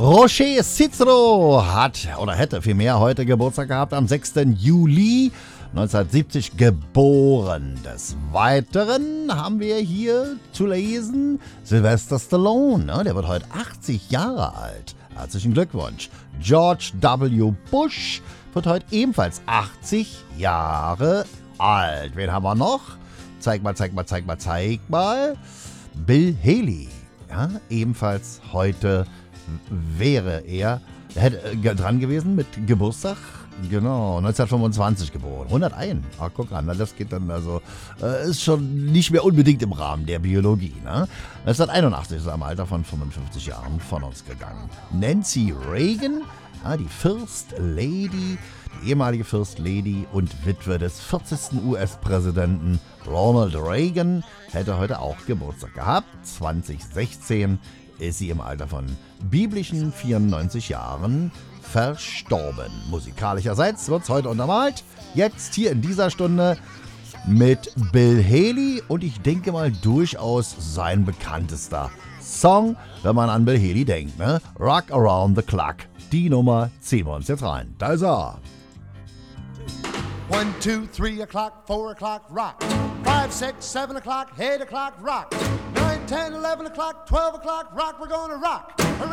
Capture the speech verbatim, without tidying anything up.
Roger Cicero hat oder hätte vielmehr heute Geburtstag gehabt, am sechsten Juli neunzehnhundertsiebzig geboren. Des Weiteren haben wir hier zu lesen Sylvester Stallone, ne? Der wird heute achtzig Jahre alt. Herzlichen Glückwunsch. George W. Bush wird heute ebenfalls achtzig Jahre alt. Wen haben wir noch? Zeig mal, zeig mal, zeig mal, zeig mal. Bill Haley, ja, ebenfalls heute wäre er, er hätte äh, dran gewesen mit Geburtstag, genau, neunzehnhundertfünfundzwanzig geboren, hunderteins, ach guck an, das geht dann also, äh, ist schon nicht mehr unbedingt im Rahmen der Biologie, ne? neunzehnhunderteinundachtzig ist er im Alter von fünfundfünfzig Jahren von uns gegangen. Nancy Reagan, ja, die First Lady, die ehemalige First Lady und Witwe des vierzigsten U S-Präsidenten Ronald Reagan, hätte heute auch Geburtstag gehabt. zweitausendsechzehn ist sie im Alter von biblischen vierundneunzig Jahren verstorben. Musikalischerseits wird es heute untermalt, jetzt hier in dieser Stunde mit Bill Haley und ich denke mal durchaus sein bekanntester Song, wenn man an Bill Haley denkt, ne? Rock Around the Clock. Die Nummer ziehen wir uns jetzt rein. Da ist er. One, two, three o'clock, four o'clock, rock. Five, six, seven o'clock, eight o'clock, rock. Nine, ten, eleven o'clock, twelve o'clock, rock. We're gonna rock